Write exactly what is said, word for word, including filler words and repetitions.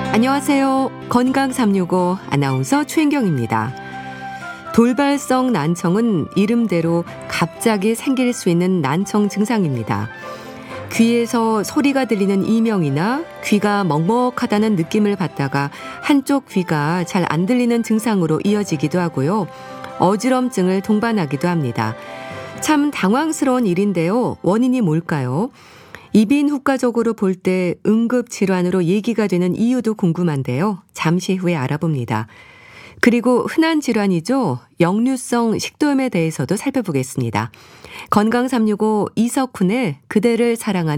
안녕하세요. 건강 삼육오 아나운서 최인경입니다. 돌발성 난청은 이름대로 갑자기 생길 수 있는 난청 증상입니다. 귀에서 소리가 들리는 이명이나 귀가 먹먹하다는 느낌을 받다가 한쪽 귀가 잘 안 들리는 증상으로 이어지기도 하고요. 어지럼증을 동반하기도 합니다. 참 당황스러운 일인데요. 원인이 뭘까요? 이비인후과적으로 볼 때 응급질환으로 얘기가 되는 이유도 궁금한데요. 잠시 후에 알아봅니다. 그리고 흔한 질환이죠. 역류성 식도염에 대해서도 살펴보겠습니다. 건강 삼육오 이석훈의 그대를 사랑하는